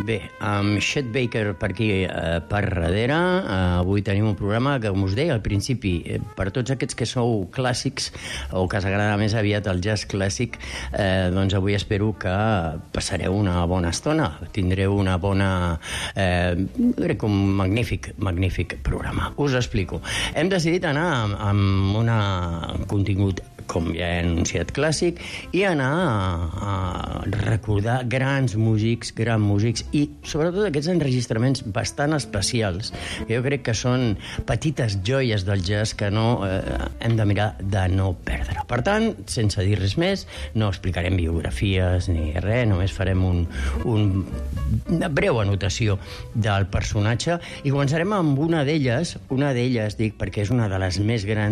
Bé, amb Chet Baker per aquí, per darrere, avui tenim un programa que, com us deia al principi, per tots aquests que sou clàssics o que us agrada més aviat el jazz clàssic, doncs avui espero que passareu una bona estona, tindreu una bona... crec que un magnífic programa. Us explico. Hem decidit anar amb un contingut, com ja he anunciat, clàssic, i anar a recordar grans músics i sobretot aquests enregistraments bastant especials, que jo crec que són petites joies del jazz que hem de mirar de no perdre. Per tant, sense dir res més, no explicarem biografies ni res, només farem una breu anotació del personatge i començarem amb una d'elles, dic, perquè és una de les més grans